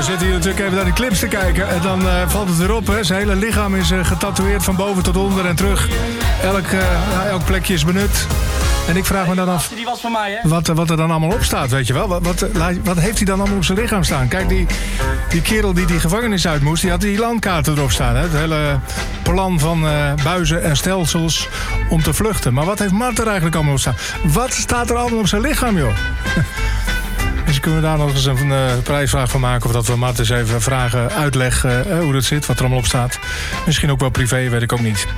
zitten hier natuurlijk even naar de clips te kijken. En dan valt het weer op, hè. Zijn hele lichaam is getatoeëerd van boven tot onder en terug. Elk plekje is benut. En ik vraag me dan af, die was van mij, hè? wat er dan allemaal op staat, weet je wel. Wat heeft hij dan allemaal op zijn lichaam staan? Kijk, die kerel die gevangenis uit moest, die had die landkaarten erop staan. Hè? Het hele plan van buizen en stelsels om te vluchten. Maar wat heeft Mart er eigenlijk allemaal op staan? Wat staat er allemaal op zijn lichaam, joh? Dus kunnen we daar nog eens een prijsvraag van maken. Of dat we Mart eens even vragen, uitleggen hoe dat zit, wat er allemaal op staat. Misschien ook wel privé, weet ik ook niet.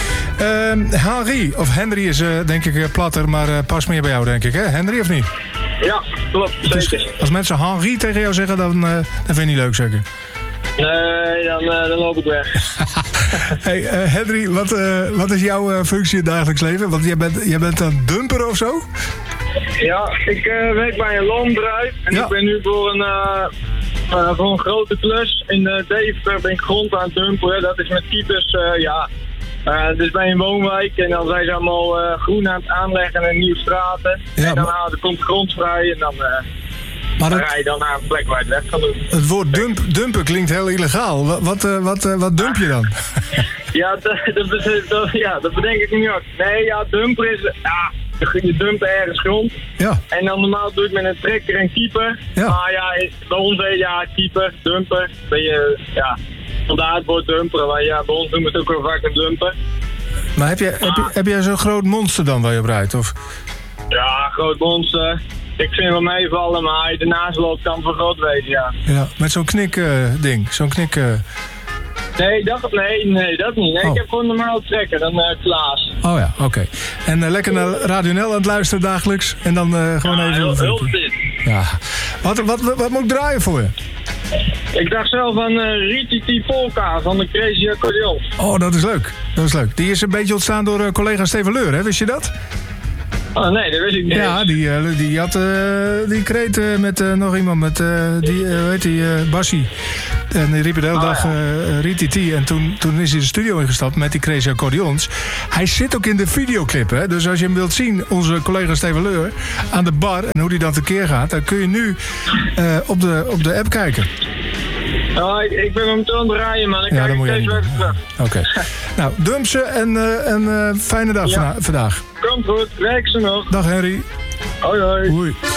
Henry is denk ik platter, maar past meer bij jou, denk ik, hè? Henry, of niet? Ja, klopt, zeker. Dus als mensen Henry tegen jou zeggen, dan vind je niet leuk, zeker? Nee, dan loop ik weg. Hey, Henry, wat is jouw functie in het dagelijks leven? Want jij bent een dumper of zo? Ja, ik werk bij een loonbedrijf en ik ben nu voor een grote klus in Deventer ben ik grond aan het dumpen. Dat is met types, dus bij een woonwijk en dan zijn ze allemaal groen aan het aanleggen en nieuwe straten. Ja, en dan komt de grond vrij en dan rij je dan naar een plek waar je het weg kan doen. Het woord dumpen klinkt heel illegaal. Wat dump je dan? Dat bedenk ik niet ook. Nee, ja, dumper is... je dumpt ergens grond. Ja. En dan normaal doe ik met een trekker en keeper. Ja. Maar ja, bij ons keeper, dumper. Vandaar het woord dumper. Maar ja, bij ons doen we het ook wel vaak een dumper. Maar heb jij zo'n groot monster dan waar je op rijdt? Of? Ja, groot monster. Ik vind wel meevallen, maar hij ernaast loopt kan voor groot wezen, ja. Ja, met zo'n knik-ding. Zo'n knik... Nee, dat niet. Nee, ik heb gewoon een normaal trekker, dan Klaas. Oh ja, oké. En lekker naar Radio NL aan het luisteren dagelijks. En dan gewoon even... Heel dit. Ja. Wat moet ik draaien voor je? Ik dacht zelf aan Rititi Polka van de Crazy Accordeon. Oh, dat is leuk. Die is een beetje ontstaan door collega Steven Leur, hè? Wist je dat? Oh nee, dat wist ik niet. Ja, die had die kreet met nog iemand, met Bassie. En die riep de hele dag Rititi. En toen is hij de studio ingestapt met die Crazy Accordeons. Hij zit ook in de videoclip, hè. Dus als je hem wilt zien, onze collega Steven Leur, aan de bar en hoe die dan tekeer gaat, dan kun je nu op de app kijken. Oh, ik ben hem aan het draaien, man. Dan moet je even terug. Oké. Nou, dump ze en fijne dag vandaag. Komt goed, werk ze nog. Dag Henry. Hoi. Hoi.